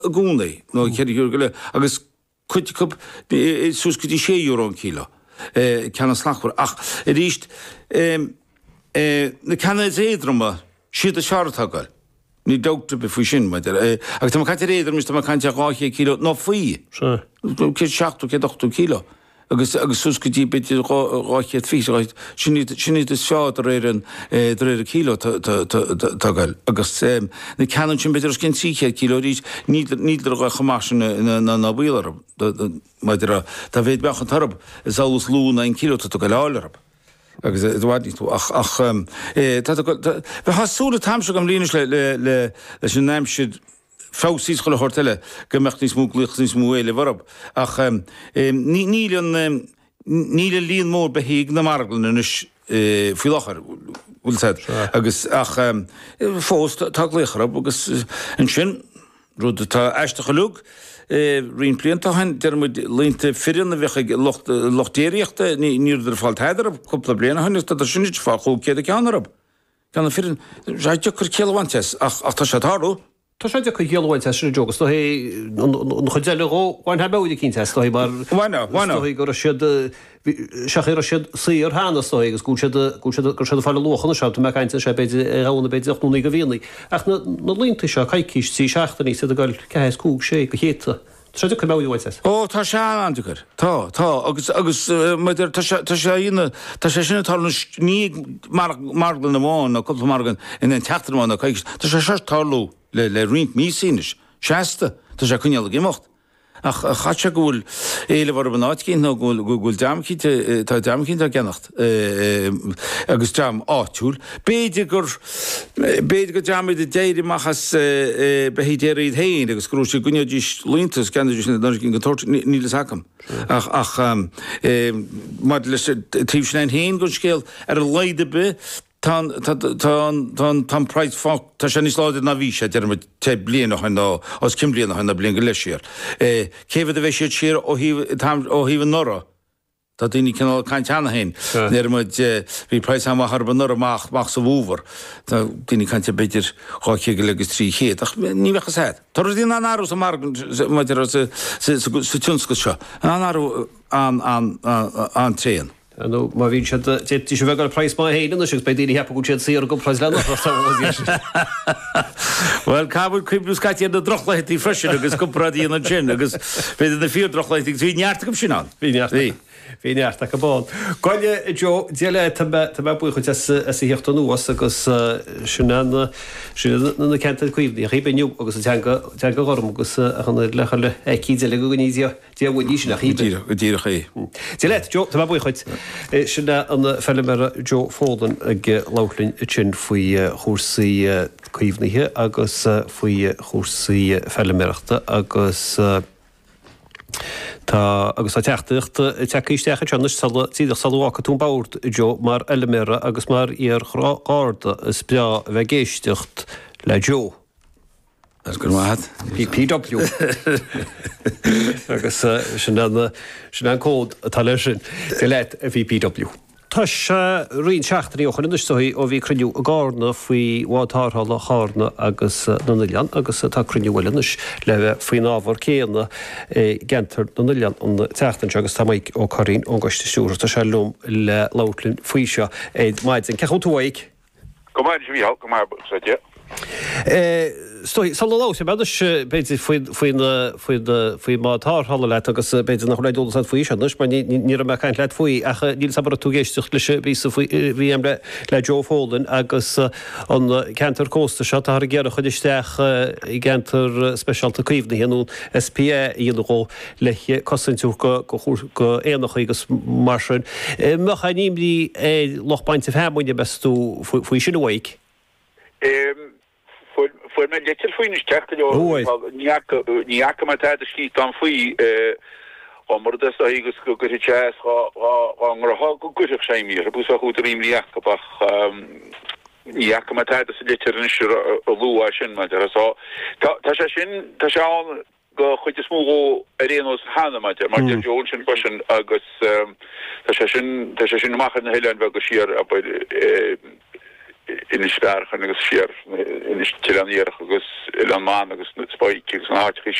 gúnaí nó chéir go le agus chuiticup sús go dtí €6 an kílo ceanna slachhar ach i ríist na ceanna éadrama siad a seartthagail ní dogta be faoi sin agus tá caiite réidir mis tá caiinte 2 kílo nó faoi cé 7 cé 8 kílo agus sus go dtí bit 2 físáid sinní is seád a réir kílo tagail agus na ceann sin beidir cin 3 kílo rís níidir a chamásin na bhílarab maidir tá bhéad beach an tarab is álas lúna 1 kílo tá go leáilarab agus bhhaid tú ach bheit hasúla tamse am líne le sin neimsid fásís chola hortile gomecht níos múglich níos múile warab ach níle líon mór behéig na marglan is fiúlachar bhfuil said agus ach fós taglécharab agus an sin rud tá eisteach lug Rín bliantachain dermid línta firin a bhecha lochtéireachta níidir fáil heidir cúpla bliana hain tá sinit fá chú céad a ceanarab. Ceanna firin ráide chur céhaintes ach tá sé tárú. Tá sé go chéhainte sin jogus tá chudeile bháin hebáide cínte mar bhaine gur siad seachéar siad síar hánaá agus gur siad fáil lochanna se me caiinte sé beidir hána beidirúna go bhíanaí. Ach na línta seo caiiciist sí seachtaí sa gail cehéis cúg sé go chéta. Treidir go méhhaite. Ó tá se antugur. Tá agus meidir tá sé sinna talna ní margan na bháin a cuppa margan in an teachtarmáin a caiiciist. Tá sé se talú le rint mí sínis. Seasta tá sé chuneala gimocht. Ach chatte gúil éile war ban áitcinn nó gúil deamcínte tá deamcínta gennacht agus deam áitiúil. Béidir go deamid a déidir machchas behídéiríd héin agus grú sé gunne dís líntas ceanna nar cinn go tort nílas hacham. Ach mar leis tíb sin héin gon scéal ar a leide be Tá práid fá tá sé níos láidir na bhí sé dearmid te blianaach ná os cin blianaach na blian go leisir. Céfad a bheith sé tíir ó híh nora. Tá daoine cinál caiint anna hain. Nermid bhí práid am harba nora mach sa bhúvar. Tá daoine caiinte beidir cháché go legus 3 chéad. Ach ní bhecha said. Tá dtíon an áú sa mar maidir sa tiúnsco seo. An áú an tréan. No má vín sé sé bhegar preis má héidir agus be dtíí hepa go sé sí go preis lena. Well cabú cuibrú caiiti na drochlaití freisin agus compradíí an sin agus beidir na fíor drochlaití hí neart go sinán. Bhí neart a báin. Gáile Jo déile bucha a hiochtú nuas agus sinna centa cuiomhní chibeniu agus te go gom agus chuna lecha le cíide le go níos déhhaí sin nach díra ché. Déile Jo tá buchaid sinna an fellimara Jo Fódan ag lálinn sin faoi chósaí cuiomhníthe agus faoi chósaí fellimeachta agus Tá agus tá teachtacht teíistecha teannas tíidir salhácha tún bát Jo mar eilemére agus mar ar gáda is bea bheith géistecht le Jo. As gur maithad? PW. Agus sin an cód atá lei sin de leit a bhí PW. Tá rion seachtaí ochan instoí ó bhí cruniú a gána faoi bhátárthala chána agus nonilian agus tá cruniuhailenis le faoi nábhar céanna gentar nonilian an teachtain agus táid ó choín ó goiste siúra tá se lom le lálinn faoi seo éiad maidin ceú túhaig? Go maid bhí go mar saide. Sal lá sé beidir beidir faoi mátárthala le agus beidir nach leúlas an faoi senis, mar ní me caiint leit faoi a níl sabar túgéisteach lei bhí am le Jo Fódan agus an ceantar cósta se a ggéar chuidisteach i gentar speisialta cuomhna héanún SPA íonó leiche cosintú go éanacha agus marsin. Mecha níimlí lochbainte fémhaine bestú faoi sin bhaig? Fuair me letir faoin is teachta níacha mar tead a skít an faoi mar a agus go gur teas an go guiseach séimí a bús a chuútar ím líachcapach níacha mar tead a letir a lúa sin me tá sé sin tá se an go chuide smógó a réanos hána mar Jo sin gosin agus tá sé sin machchan na heilein bheit go siar in starchan agus siar in tiranníach agus Elon Man agus na spike agus an